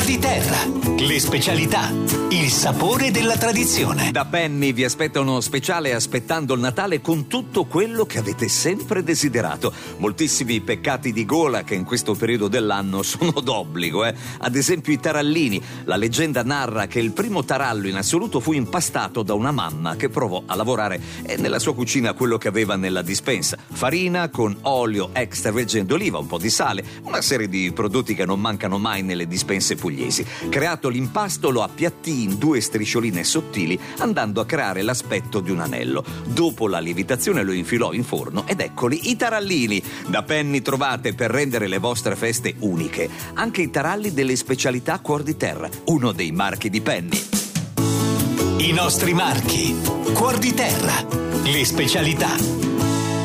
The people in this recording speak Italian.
di Terra, le specialità, il sapore della tradizione. Da Penny vi aspetta uno speciale aspettando il Natale con tutto quello che avete sempre desiderato. Moltissimi peccati di gola che in questo periodo dell'anno sono d'obbligo, Ad esempio i tarallini. La leggenda narra che il primo tarallo in assoluto fu impastato da una mamma che provò a lavorare nella sua cucina quello che aveva nella dispensa: farina con olio extravergine d'oliva, un po' di sale, una serie di prodotti che non mancano mai nelle dispense pugliesi. Creato l'impasto, lo appiattì in 2 striscioline sottili, andando a creare l'aspetto di un anello. Dopo la lievitazione lo infilò in forno ed eccoli i tarallini. Da Penny trovate, per rendere le vostre feste uniche, anche i taralli delle specialità Cuor di Terra, uno dei marchi di Penny. I nostri marchi. Cuor di Terra, le specialità.